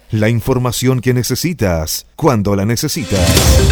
La información que necesitas, cuando la necesitas.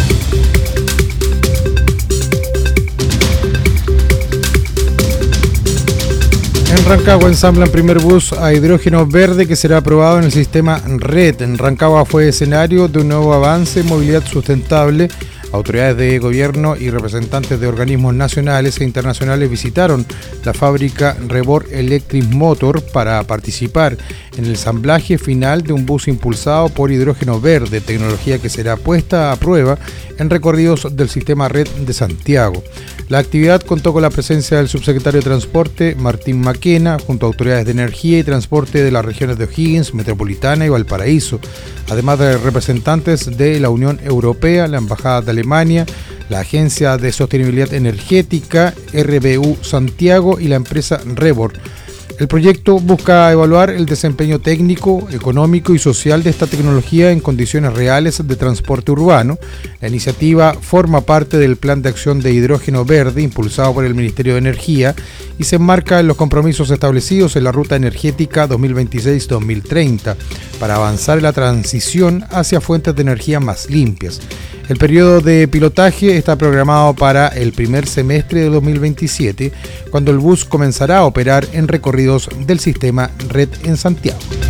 En Rancagua ensamblan primer bus a hidrógeno verde que será aprobado en el sistema RED. En Rancagua fue escenario de un nuevo avance en movilidad sustentable. Autoridades de gobierno y representantes de organismos nacionales e internacionales visitaron la fábrica Rebor Electric Motor para participar en el ensamblaje final de un bus impulsado por hidrógeno verde, tecnología que será puesta a prueba en recorridos del sistema RED de Santiago. La actividad contó con la presencia del subsecretario de Transporte, Martín Maquena, junto a autoridades de energía y transporte de las regiones de O'Higgins, Metropolitana y Valparaíso, además de representantes de la Unión Europea, la Embajada de Alemania, la Agencia de Sostenibilidad Energética, RBU Santiago y la empresa Rebor. El proyecto busca evaluar el desempeño técnico, económico y social de esta tecnología en condiciones reales de transporte urbano. La iniciativa forma parte del Plan de Acción de Hidrógeno Verde impulsado por el Ministerio de Energía y se enmarca en los compromisos establecidos en la Ruta Energética 2026-2030 para avanzar en la transición hacia fuentes de energía más limpias. El periodo de pilotaje está programado para el primer semestre de 2027, cuando el bus comenzará a operar en recorridos del sistema RED en Santiago.